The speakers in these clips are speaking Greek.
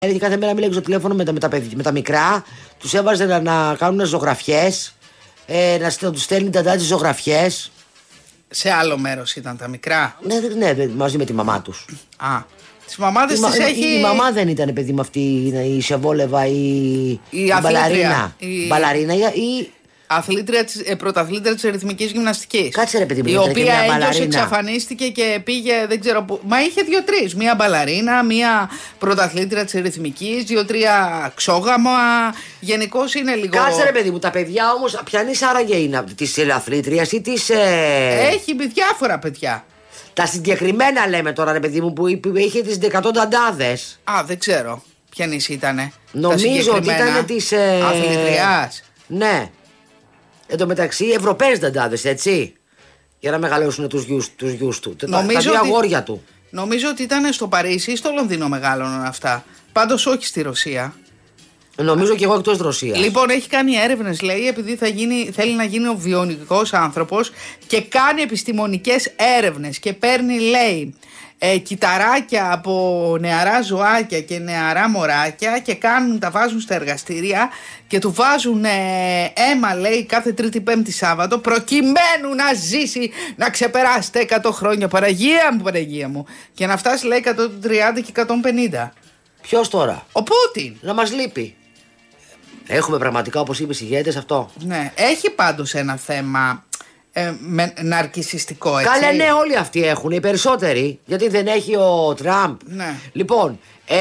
Και κάθε μέρα μίλαγε στο τηλέφωνο με τα μικρά, τους έβαζε να κάνουν ζωγραφιές, να τους στέλνει τα ζωγραφιές. Σε άλλο μέρος ήταν τα μικρά. Ναι, μαζί με τη μαμά τους. Τις μαμάδες τις έχει. Η μαμά δεν ήταν παιδί με αυτή η Σεβόλεβα η μπαλαρίνα. Μπαλαρίνα ή. Πρωταθλήτρια της ρυθμικής γυμναστικής. Κάτσε ρε παιδί μου. Η οποία έγκυος εξαφανίστηκε και πήγε δεν ξέρω πού. Μα είχε 2-3. Μία μπαλαρίνα, μία πρωταθλήτρια της ρυθμικής, 2-3 ξόγαμα. Γενικώς είναι λίγο. Κάτσε ρε παιδί μου. Τα παιδιά όμως. Ποιανής άραγε είναι της αθλήτριας ή της. Έχει διάφορα παιδιά. Τα συγκεκριμένα λέμε τώρα ρε παιδί μου που είχε τις 100 νταντάδες. Δεν ξέρω ποιανής ήτανε. Νομίζω ότι ήταν της. Αθλητριάς. Ναι. Εν τω μεταξύ, Ευρωπαίες νταντάδες, έτσι. Για να μεγαλώσουν τους γιους του. Τα δύο αγόρια του. Νομίζω ότι ήταν στο Παρίσι ή στο Λονδίνο μεγάλωναν αυτά. Πάντως όχι στη Ρωσία. Νομίζω και εγώ εκτός Ρωσίας. Λοιπόν, έχει κάνει έρευνες, λέει, επειδή θέλει να γίνει ο βιονικός άνθρωπος και κάνει επιστημονικές έρευνες και παίρνει, λέει, κυταράκια από νεαρά ζωάκια και νεαρά μωράκια και τα βάζουν στα εργαστήρια και του βάζουν αίμα, λέει, κάθε Τρίτη Πέμπτη Σάββατο προκειμένου να ζήσει, να ξεπεράσει τα 100 χρόνια. Παναγία μου. Και να φτάσει, λέει, 130 και 150. Ποιος τώρα? Ο Πούτιν. Να μας λείπει. Έχουμε πραγματικά, όπως είπες, ηγέτες αυτό. Ναι, έχει πάντως ένα θέμα ναρκισσιστικό, έτσι. Καλά, ναι, όλοι αυτοί έχουν, οι περισσότεροι. Γιατί δεν έχει ο Τραμπ. Ναι. Λοιπόν,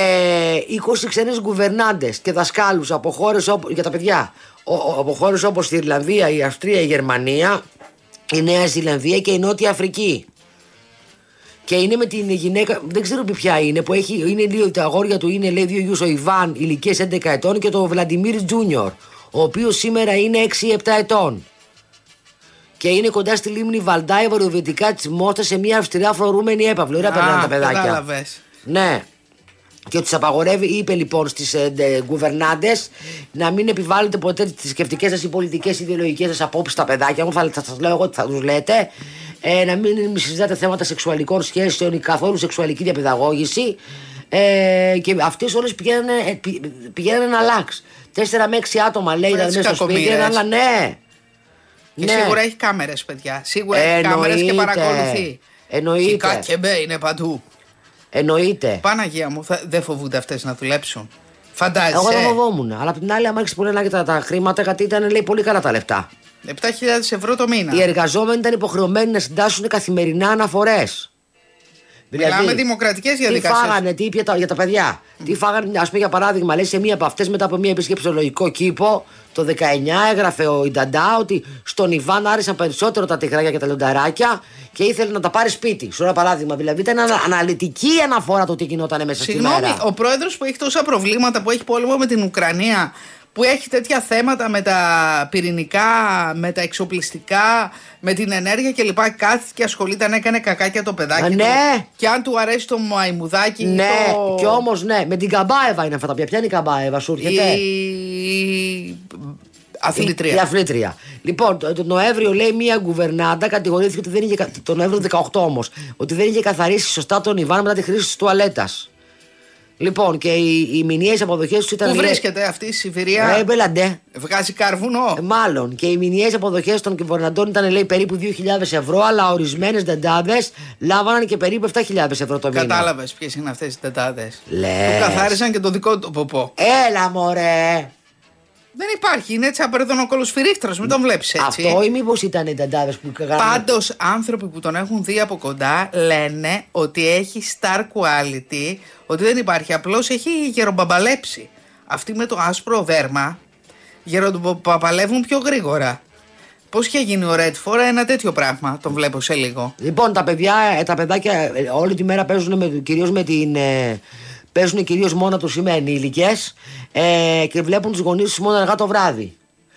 20 ξένες γκουβερνάντες και δασκάλους από χώρες για τα παιδιά. Από χώρες όπως η Ιρλανδία, η Αυστρία, η Γερμανία, η Νέα Ζηλανδία και η Νότια Αφρική. Και είναι με την γυναίκα, δεν ξέρω ποια είναι, που είναι λίγο, τα αγόρια του είναι, λέει, 2 γιους, ο Ιβάν ηλικίας 11 ετών και το Βλαντιμίρ Τζούνιορ, ο οποίος σήμερα είναι 6-7 ετών. Και είναι κοντά στη λίμνη Βαλντάι, βορειοδυτικά της Μόστα, σε μια αυστηρά φρουρούμενη έπαυλη. Ωραία, περνάνε τα παιδάκια. Κατάλαβες. Ναι. Και τους απαγορεύει, είπε λοιπόν στις γκουβερνάντες, να μην επιβάλλετε ποτέ τις θρησκευτικές σας ή πολιτικές ιδεολογικές σας απόψεις στα παιδάκια μου. Θα σας λέω εγώ τι θα τους λέτε. Να μην συζητάτε θέματα σεξουαλικών σχέσεων ή καθόλου σεξουαλική διαπαιδαγώγηση. Και αυτές όλες πηγαίνανε να αλλάξει. 4 με 6 άτομα, λέει, ήταν μέσα στο σπίτι, αλλά ναι. Και σίγουρα έχει κάμερες, παιδιά. Σίγουρα έχει κάμερες και παρακολουθεί. Εννοείται. Και ΚΑΚΕΜΠΕ είναι παντού. Εννοείται. Παναγία μου, δεν φοβούνται αυτές να δουλέψουν? Φαντάζεσαι. Εγώ δεν φοβόμουν. Αλλά απ' την άλλη, άμα άρχισε πολύ να κοιτά τα χρήματα, γιατί ήταν, λέει, πολύ καλά τα λεφτά. 7.000 ευρώ το μήνα. Οι εργαζόμενοι ήταν υποχρεωμένοι να συντάσσουν καθημερινά αναφορές. Μιλάμε δημοκρατικές διαδικασίες. Τι φάγανε, τι είπε για τα παιδιά. Τι φάγανε, ας πούμε, για παράδειγμα, λέει, σε μία από αυτές, μετά από μία επίσκεψη στο ζωολογικό κήπο, το 19, έγραφε ο Ινταντά ότι στον Ιβάν άρεσαν περισσότερο τα τυγράκια και τα λιονταράκια και ήθελε να τα πάρει σπίτι. Σου ένα παράδειγμα, δηλαδή ήταν αναλυτική αναφορά το τι γινόταν μέσα στη μέρα. Συγγνώμη, ο πρόεδρος που έχει τόσα προβλήματα, που έχει πόλεμο με την Ουκρανία, που έχει τέτοια θέματα με τα πυρηνικά, με τα εξοπλιστικά, με την ενέργεια κλπ. Κάθεται και ασχολείται να έκανε κακάκια το παιδάκι του. Και αν του αρέσει το μαϊμουδάκι. Ναι, και όμως ναι, με την Καμπάεβα είναι αυτά τα παιδιά. Ποια είναι η Καμπάεβα, σου έρχεται? Η αθλήτρια. Η αθλήτρια. Λοιπόν, τον Νοέμβριο, λέει, μία γκουβερνάντα κατηγορήθηκε ότι δεν είχε. Τον Νοέμβριο 18 όμως, ότι δεν είχε καθαρίσει σωστά τον Ιβάν μετά τη χρήση της τουαλέτας. Λοιπόν, και οι μηνιαίες αποδοχές του ήταν. Πού βρίσκεται αυτή η Σιβηρία? Μπελαντέ. Βγάζει καρβουνό. Μάλλον. Και οι μηνιαίες αποδοχές των κυβερναντών ήταν, λέει, περίπου 2.000 ευρώ, αλλά ορισμένες νταντάδες λάβαναν και περίπου 7.000 ευρώ το μήνα. Κατάλαβες ποιες είναι αυτές οι νταντάδες? Λες. Του καθάρισαν και το δικό του ποπό. Έλα, μωρέ. Δεν υπάρχει, είναι έτσι απερδονοκολοσφυρίχτρος, μην τον βλέπεις έτσι. Αυτό ή μήπως ήταν οι νταντάδες που κάνανε? Πάντως, άνθρωποι που τον έχουν δει από κοντά λένε ότι έχει star quality, ότι δεν υπάρχει, απλώς έχει γερομπαμπαλέψει. Αυτοί με το άσπρο δέρμα γερομπαμπαλεύουν πιο γρήγορα. Πώς είχε γίνει ο Redford, ένα τέτοιο πράγμα, τον βλέπω σε λίγο. Λοιπόν, τα παιδάκια όλη τη μέρα παίζουν παίζουν κυρίως μόνα τους ή με ενήλικες και βλέπουν τους γονείς τους μόνο αργά το βράδυ.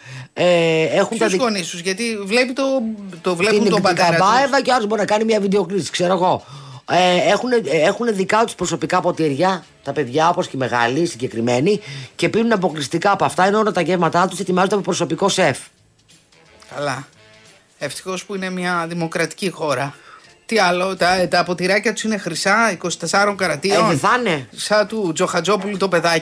Ποιους γονείς τους, γιατί βλέπουν τον πατέρα τους. Καμπάεβα και άλλος μπορεί να κάνει μια βιντεοκλήση, ξέρω εγώ. Έχουν δικά τους προσωπικά ποτήρια, τα παιδιά όπως και οι μεγάλοι συγκεκριμένοι, και πίνουν αποκλειστικά από αυτά, ενώ όλα τα γεύματά τους ετοιμάζονται από προσωπικό σεφ. Καλά. Ευτυχώς που είναι μια δημοκρατική χώρα. Τι άλλο, τα ποτηράκια του είναι χρυσά, 24 καρατίων. Δεν θα είναι. Σαν του Τζοχατζόπουλου το παιδάκι.